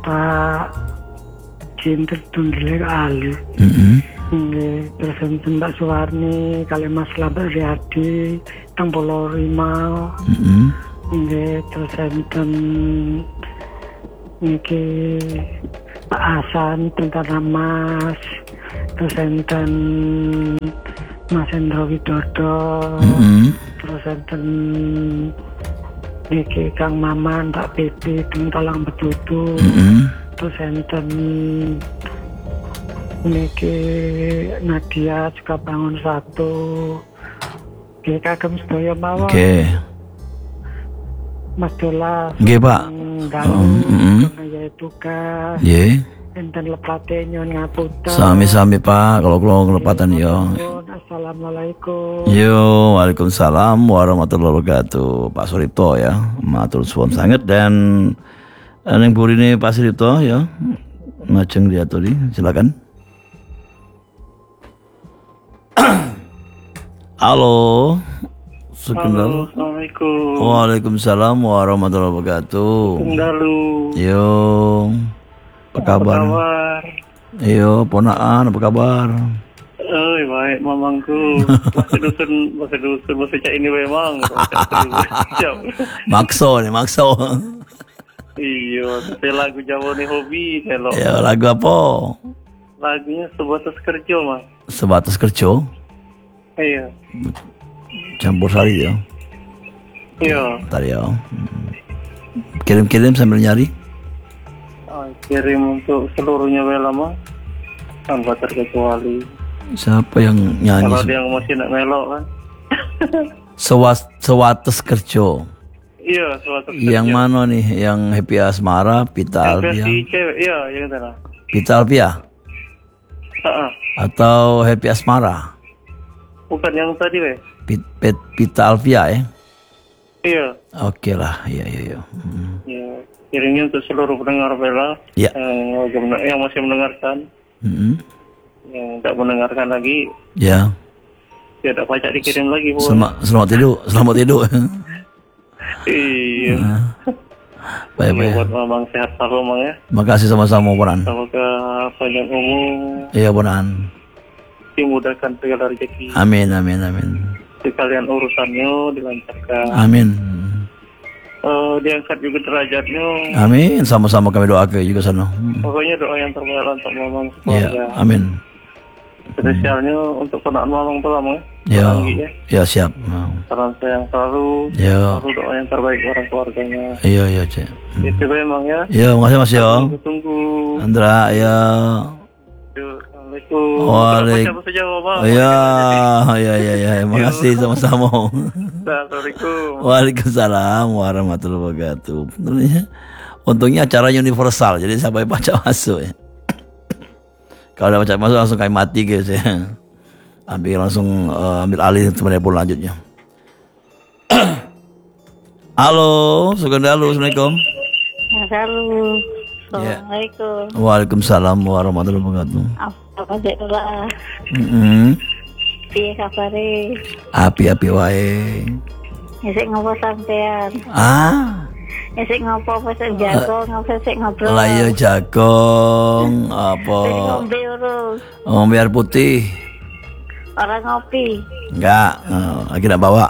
Pak Cinta Tunggile Ali. Terus enten Mbak Suwarni kali Mas Labak Riyadi teng Pulau Rimau. Terus enten niki Pak Hasan tentara Mas. Terus enten Mas Hendro Widodo. Terus enten niki Kang Maman, Pak Pipi teng Talang Betutu. Terus enten niki Nadia juga bangun satu. Nggih kagem sedaya mawon. Oke. Mas Dola. Nggih, Pak. Ya tugas. Nggih. Enten lepate nyon ngapunten. Sami-sami Pak, kalau kula kelepatan yo. Assalamualaikum. Yo, waalaikumsalam warahmatullahi wabarakatuh. Pak Suripto ya, matur suwun sanget dan ning burine Pak Suripto ya. Ngajeng diaturi, silakan. Halo. Halo, Assalamualaikum. Waalaikumsalam warahmatullahi wabarakatuh. Dalu. Yo. Apa kabar? Yo, ponaan apa kabar? Baik mamangku. Masih dusun cak ini memang. Makso. Iya, saya lagu Jawa nih hobi kalau. Ya, lagu apa? Lagunya Sebatas Kerja, Mas. Sebatas Kerja? Iya. Campur sari ya. Iya. Ntar ya. Kirim-kirim sambil nyari. Kirim untuk seluruhnya lama tanpa terkecuali. Siapa yang nyanyi? Kalau dia masih nak melok kan. Sewates Kerja. Iya, Sewates Kerja. Yang mana nih? Yang Happy Asmara, Pita Alpia? Versi cewek, iya, yang sana. Pita Alpia? Atau Happy Asmara? Bukan yang tadi, weh. Pita Alpia ya? Iya. Oke lah, iya. Ya, kirimnya untuk seluruh pendengar Bella yang masih mendengarkan, yang tidak mendengarkan lagi, ya tidak pacak dikirim lagi. Selamat tidur. Iya. Baik. Buat Mamang sehat selalu, Mang ya. Makasih sama-sama, Bonan. Semoga panjang umur. Iya, Bonan. Dimudahkan segala rezeki. Amin. Sekalian urusannya dilancarkan. Amin. Diangkat juga derajatnya. Amin. Sama-sama kami doakan juga sana. Pokoknya doa yang terbaik untuk Mamang Iya, sekeluarga. amin. Spesialnya untuk ponaan Mamang tuh, Mang ya. Ya, siap. Salam sayang selalu. Ya. Selalu doa yang terbaik orang keluarganya. Iya, Cek. Itu memang ya. Ya, makasih Mas ya. Tunggu. Andra, ya. Assalamualaikum. Waalaikumsalam. Ya. Makasih sama-sama. Assalamualaikum. Waalaikumsalam warahmatullahi wabarakatuh. Untungnya acaranya universal, jadi sampai baca masuk ya. Kalau udah baca masuk langsung kayak mati gitu ya. Ambil alih sebenarnya pun lanjutnya. Halo, Sugandalu, Assalamualaikum. Halo, Assalamualaikum. Waalaikumsalam warahmatullahi wabarakatuh. Apa cek doa? Piye kabare? Api wae. Isik ngopo sampean? Isik ngopo pesen jagong, ngopo sik ngobrol. Lah iya jagong apa? Ngombe urus. Ngombe air putih. Orang ngopi. Enggak, lagi nak bawa.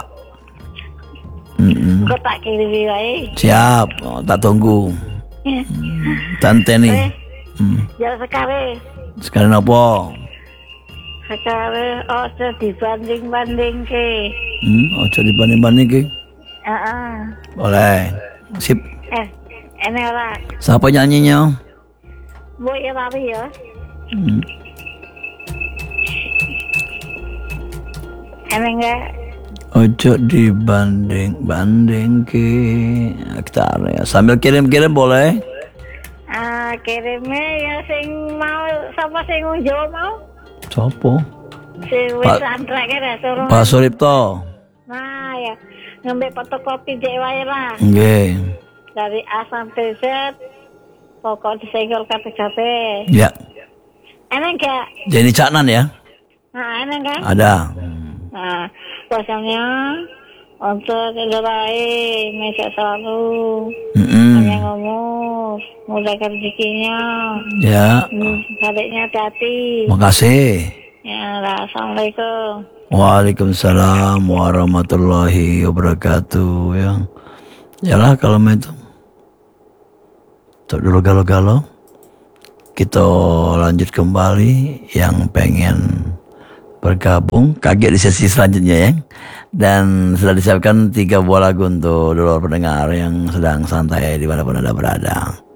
Kok tak kirim wae. Siap, tak tunggu. Tante nih. Ya sekali. Sekarang apa? Sekarang ojo dibanding-banding ke. Ojo dibanding-banding ke. Boleh. Sip. Ini ora. Siapa nyanyinya? Bu ya Rawi ya. Ini enggak. Ojo dibanding-banding ke. Kita ya. Sambil kirim-kirim boleh? Kirimnya ya sing mau sapa sing ngunjuk mau? Sopo? Sing wis antrek ya suruh. Pak Suripto. Nah ya ngambil fotokopi dek wae lah. Nggih. Dari A sampai Z pokok disenggol kabeh. Ya. Enak enggak? Jadi caknan ya? Nah, enak kan? Ada. Nah, pokoknya untuk keluarai meja selalu hanya ngomong mudahkan rezekinya. Ya. Adiknya hati-hati. Makasih. Ya, assalamualaikum. Waalaikumsalam warahmatullahi wabarakatuh. Ya, yalah kalau itu. Untuk dulu galau-galau, kita lanjut kembali. Yang pengen bergabung, kaget di sesi selanjutnya ya. Dan sudah disiapkan 3 buah lagu untuk dulu pendengar yang sedang santai dimanapun Anda berada.